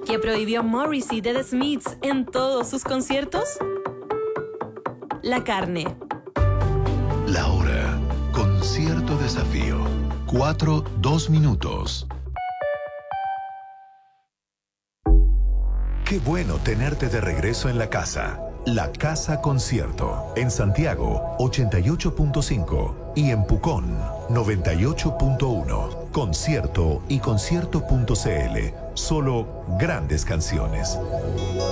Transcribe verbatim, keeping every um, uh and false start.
¿Que prohibió Morrissey de The Smiths en todos sus conciertos? La carne. La hora. Concierto desafío. Cuatro, dos minutos. Qué bueno tenerte de regreso en la casa. La Casa Concierto. En Santiago, ochenta y ocho punto cinco. Y en Pucón, noventa y ocho punto uno. Concierto y concierto punto c l. Solo grandes canciones.